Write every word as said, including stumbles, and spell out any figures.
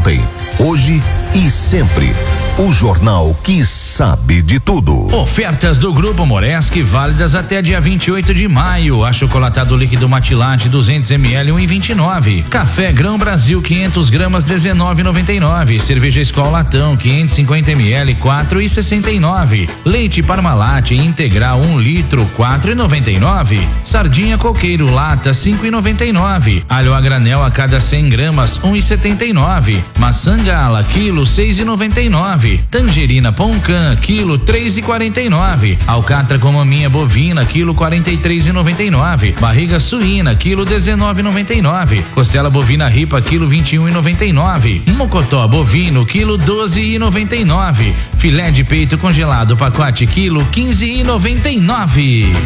ontem, hoje e sempre. O jornal que sabe de tudo. Ofertas do Grupo Moreski válidas até dia vinte e oito de maio. Achocolatado líquido Matilate duzentos mililitros um e vinte e nove. Café Grão Brasil quinhentas gramas dezenove e noventa e nove. Cerveja Skol Latão quinhentos e cinquenta mililitros quatro e sessenta e nove. Leite Parmalat integral um litro quatro e noventa e nove. Sardinha Coqueiro lata cinco e noventa e nove. Alho a granel a cada cem gramas um e setenta e nove. Maçã Gala quilo seis e noventa e nove. Tangerina Poncan, quilo três e quarenta e nove. Alcatra com maminha bovina, quilo quarenta e três e noventa e nove. Barriga suína, quilo dezenove e noventa e nove. Costela bovina ripa, quilo vinte e um e noventa e nove. Mocotó bovino, quilo doze e noventa e nove. Filé de peito congelado, pacote quilo quinze e noventa e nove.